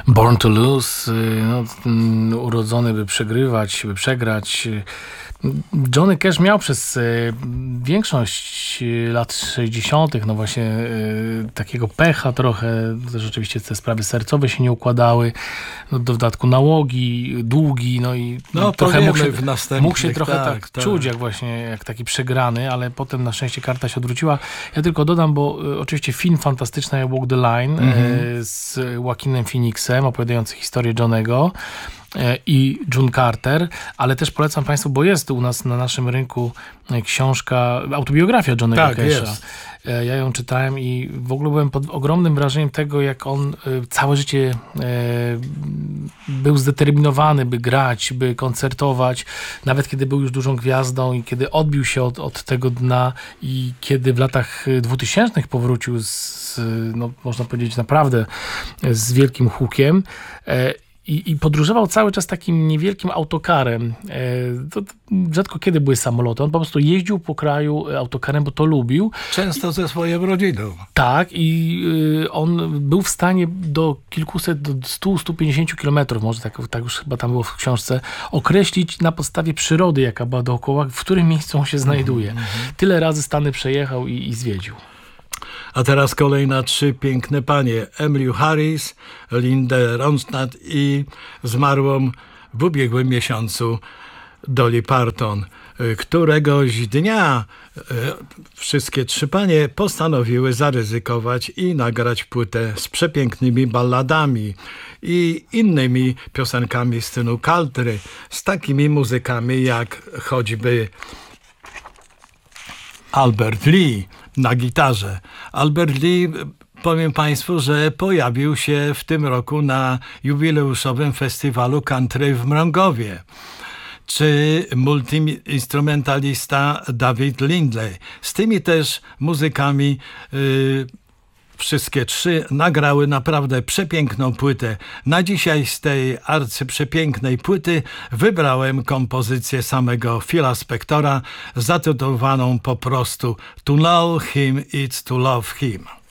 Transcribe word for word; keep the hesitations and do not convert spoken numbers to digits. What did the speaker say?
Born to Lose, no, urodzony by przegrywać, by przegrać. Johnny Cash miał przez większość lat sześćdziesiątych no właśnie takiego pecha trochę, rzeczywiście te sprawy sercowe się nie układały, no, do dodatku nałogi, długi, no i no, trochę mógł się, mógł się trochę tak, tak, tak czuć, jak właśnie jak taki przegrany, ale potem na szczęście karta się odwróciła. Ja tylko dodam, bo oczywiście film fantastyczny jak Walk the Line mm-hmm. z Joaquinem Phoenixem, opowiadający historię Johnnego i June Carter, ale też polecam Państwu, bo jest u nas na naszym rynku książka, autobiografia Johnnego tak, Casha. Jest. Ja ją czytałem i w ogóle byłem pod ogromnym wrażeniem tego, jak on całe życie był zdeterminowany, by grać, by koncertować, nawet kiedy był już dużą gwiazdą i kiedy odbił się od, od tego dna i kiedy w latach dwutysięcznych powrócił z, no, można powiedzieć, naprawdę z wielkim hukiem. I, I podróżował cały czas takim niewielkim autokarem. E, to, to rzadko kiedy były samoloty. On po prostu jeździł po kraju autokarem, bo to lubił. Często ze swoją rodziną. Tak, i y, on był w stanie do kilkuset, do stu, stu pięćdziesięciu kilometrów, może tak, tak już chyba tam było w książce, określić na podstawie przyrody, jaka była dookoła, w którym miejscu on się znajduje. Mm-hmm. Tyle razy Stany przejechał i, i zwiedził. A teraz kolej na trzy piękne panie. Emmylou Harris, Lindę Ronstadt i zmarłą w ubiegłym miesiącu Dolly Parton. Któregoś dnia wszystkie trzy panie postanowiły zaryzykować i nagrać płytę z przepięknymi balladami i innymi piosenkami z stylu country, z takimi muzykami jak choćby Albert Lee na gitarze. Albert Lee, powiem Państwu, że pojawił się w tym roku na jubileuszowym festiwalu country w Mrągowie. Czy multiinstrumentalista David Lindley. Z tymi też muzykami yy, wszystkie trzy nagrały naprawdę przepiękną płytę. Na dzisiaj z tej arcyprzepięknej płyty wybrałem kompozycję samego Phila Spectora zatytułowaną po prostu To Know Him It's to Love Him.